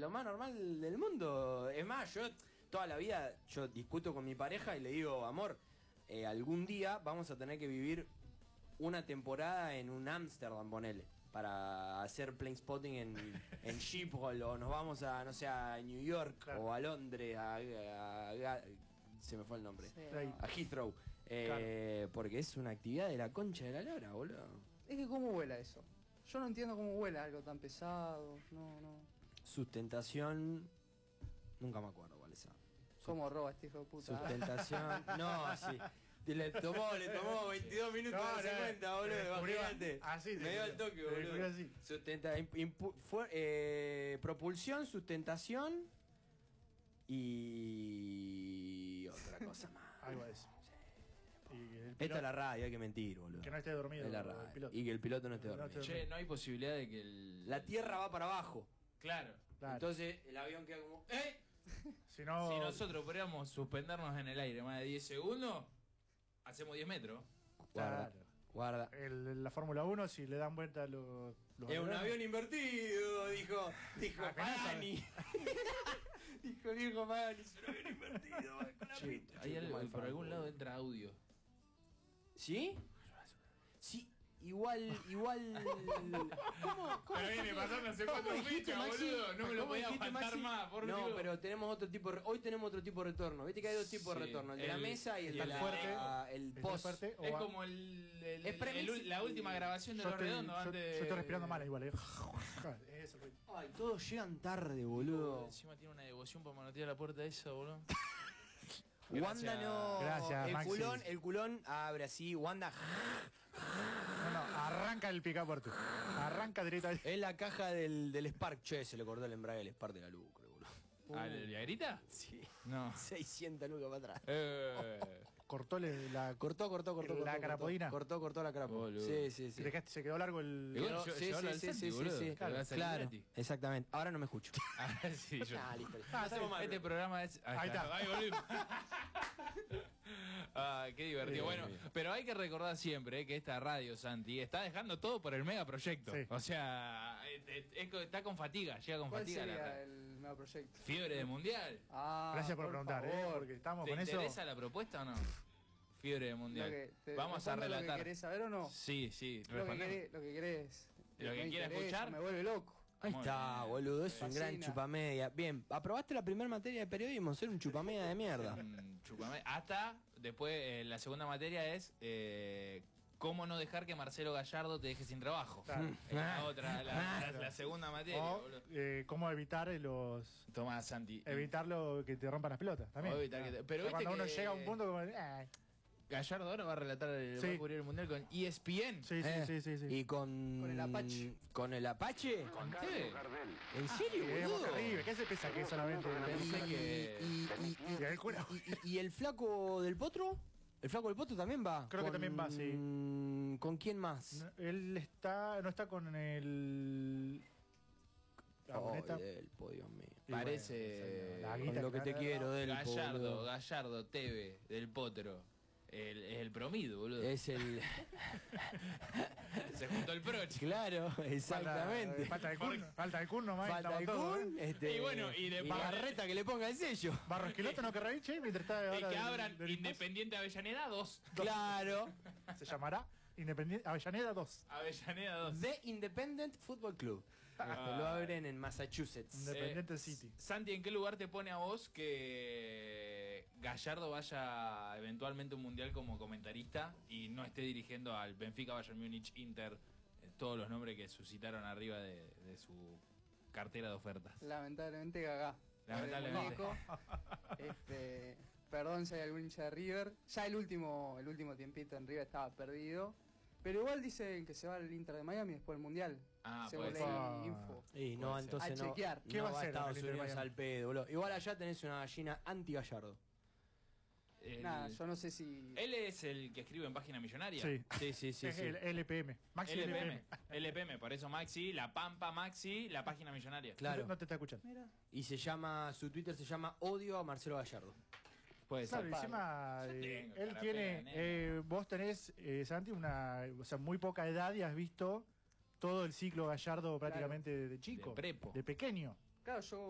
lo más normal del mundo. Es más, yo toda la vida yo discuto con mi pareja y le digo, amor, algún día vamos a tener que vivir una temporada en un Ámsterdam, ponele, para hacer plane spotting en Schiphol, o nos vamos a, no sé, a New York, claro, o a Londres, se me fue el nombre, sí, a Heathrow, claro, porque es una actividad de la concha de la lora, boludo. Es que cómo vuela eso. Yo no entiendo cómo vuela algo tan pesado. No. Sustentación, nunca me acuerdo cuál es esa. ¿Cómo roba este hijo de puta? Sustentación, no, sí. Le tomó 22 minutos de darse cuenta, boludo. Imagínate. Así me dio el toque, boludo. Propulsión, sustentación y otra cosa más. Algo de eso. Esta es la radio, hay que mentir, boludo. Que no esté dormido el piloto. Y que el piloto no esté dormido. Che, no hay posibilidad de que la tierra va para abajo. Claro. Entonces el avión queda como... Si nosotros podríamos suspendernos en el aire más de 10 segundos, hacemos 10 metros. Guarda. La Fórmula 1, si le dan vuelta los es un avión invertido, dijo Pagani. Dijo el viejo Pagani, es un avión invertido. Hay algo, por algún lado entra audio. ¿Sí? Sí. Igual. ¿Cómo pero viene pasando hace 4 fechas, boludo. No me lo podía aguantar más, por Dios. No, pero tenemos otro tipo hoy tenemos otro tipo de retorno. Viste que hay dos tipos de retorno, el de la mesa y el fuerte, el post. Es como la última grabación de Los Redondos antes. Yo estoy respirando mal igual, Ay, todos llegan tarde, boludo. Encima tiene una devoción para manotear la puerta esa, boludo. Wanda no. Gracias, el culón abre así, Wanda. No, arranca el picaporte. Arranca directamente. Es la caja del Spark. Che, se le cortó el embrague del Spark de la Lucre, boludo. ¿Al Viagrita? Sí. No. 600 lucas para atrás. Cortó la carapodina. Cortó la carapodina. Sí. Se quedó largo el... Sí. Claro, exactamente. Ahora no me escucho. Sí, yo. Listo. Este programa es... Ahí está. Ahí volvimos. Qué divertido. Bueno, pero hay que recordar siempre que esta radio, Santi, está dejando todo por el megaproyecto. Sí. O sea, está con fatiga, llega con fatiga. ¿Cuál sería el megaproyecto? Fiebre de mundial. Gracias por preguntar, porque estamos con eso. ¿Te interesa la propuesta o no? Fiebre de mundial. Vamos a relatar. ¿Lo que querés saber o no? Sí. Lo que querés. Lo que quieres escuchar. Me vuelve loco. Ahí está, boludo, es un gran chupamedia. Bien, aprobaste la primera materia de periodismo, ser un chupamedia de mierda. Hasta después, la segunda materia es cómo no dejar que Marcelo Gallardo te deje sin trabajo. La segunda materia. O, cómo evitar los... Tomás, Santi. Evitar que te rompan las pelotas también. Pero cuando uno llega a un punto como... Gallardo ahora va a relatar va a cubrir el mundial con ESPN. Sí. Y con el Apache. ¿Con el Apache? ¿Con qué? ¿En serio, boludo? ¿Qué se piensa que solamente? Pensé que... ¿Y el flaco del Potro? ¿El flaco del Potro también va? Creo que también va, sí. ¿Con quién más? Él no está con el... Del podio mío. Parece... Con lo que te quiero del Gallardo, Teve, del Potro. Es el promido, boludo. Es el... Se juntó el Proch. Claro, exactamente. Falta el Kun nomás. Falta el Kun. Y bueno, y Barreta que le ponga el sello. Barro Esqueloto no querrá ir, mientras está... Y que abran Independiente Avellaneda 2. Claro. Se llamará Independiente Avellaneda 2. Avellaneda 2. The Independent Football Club. Lo abren en Massachusetts. Independiente City. Santi, ¿en qué lugar te pone a vos que Gallardo vaya eventualmente a un mundial como comentarista y no esté dirigiendo al Benfica, Bayern Múnich, Inter, todos los nombres que suscitaron arriba de su cartera de ofertas? Lamentablemente Gagá. Lamentablemente. Perdón si hay algún hincha de River. Ya el último tiempito en River estaba perdido. Pero igual dicen que se va al Inter de Miami después del Mundial. Puede ser. Info. Y no, entonces a chequear. ¿Qué va a hacer Estados Unidos al pedo, boludo? Igual allá tenés una gallina anti-Gallardo. Nada, yo no sé si... Él es el que escribe en Página Millonaria. Sí. Es el LPM. Maxi LPM. LPM, por eso Maxi, La Pampa Maxi, la Página Millonaria. Claro. No te está escuchando. Mira. Y su Twitter se llama Odio a Marcelo Gallardo. Puede Claro, ser. encima tengo él carapela, tiene, vos tenés, Santi, muy poca edad y has visto todo el ciclo Gallardo prácticamente de chico, De prepo. de pequeño. Claro, yo